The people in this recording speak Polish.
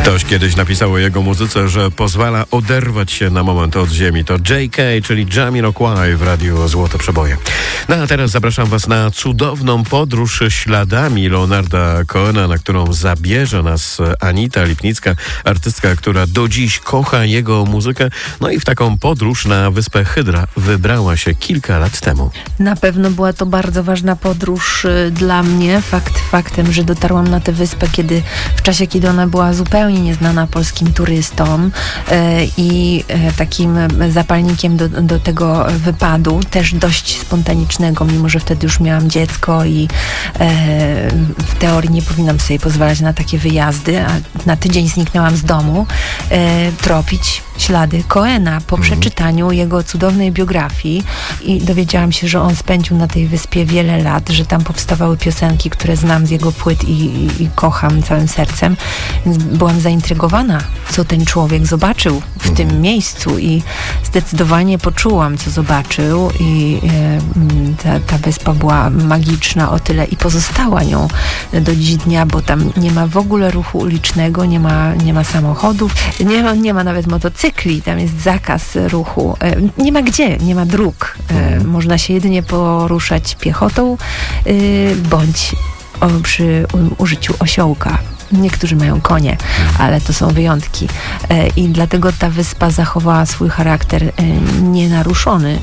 Ktoś kiedyś napisał o jego muzyce, że pozwala oderwać się na moment od ziemi. To J.K., czyli Jamiroquai w Radiu Złote Przeboje. No a teraz zapraszam Was na cudowną podróż śladami Leonarda Cohena, na którą zabierze nas Anita Lipnicka, artystka, która do dziś kocha jego muzykę. No i w taką podróż na wyspę Hydra wybrała się kilka lat temu. Na pewno była to bardzo ważna podróż dla mnie. Faktem, że dotarłam na tę wyspę w czasie, kiedy ona była zupełnie nieznana polskim turystom i takim zapalnikiem do tego wypadu, też dość spontanicznego, mimo że wtedy już miałam dziecko i w teorii nie powinnam sobie pozwalać na takie wyjazdy, a na tydzień zniknęłam z domu, tropić ślady Cohena po przeczytaniu jego cudownej biografii i dowiedziałam się, że on spędził na tej wyspie wiele lat, że tam powstawały piosenki, które znam z jego płyt i kocham całym sercem. Więc byłam zaintrygowana, co ten człowiek zobaczył w tym miejscu i zdecydowanie poczułam, co zobaczył i ta wyspa była magiczna o tyle i pozostała nią do dziś dnia, bo tam nie ma w ogóle ruchu ulicznego, nie ma samochodów, nie ma nawet motocykli, tam jest zakaz ruchu, nie ma dróg. Można się jedynie poruszać piechotą bądź przy użyciu osiołka. Niektórzy mają konie, ale to są wyjątki. I dlatego ta wyspa zachowała swój charakter nienaruszony